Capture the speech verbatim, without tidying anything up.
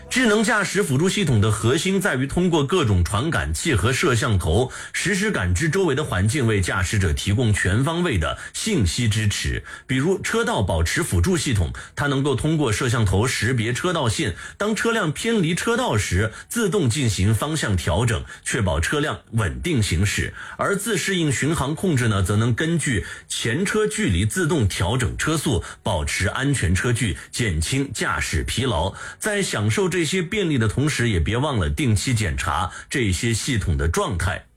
智能驾驶辅助系统的核心在于通过各种传感器和摄像头实时感知周围的环境，为驾驶者提供全方位的信息支持。比如车道保持辅助系统，它能够通过摄像头识别车道线，当车辆偏离车道时自动进行方向调整，确保车辆稳定行驶。而自适应巡航控制呢，则能根据前车距离自动调整车速，保持安全车距，减轻驾驶疲劳。在享受这些便利的同时，也别忘了定期检查这些系统的状态。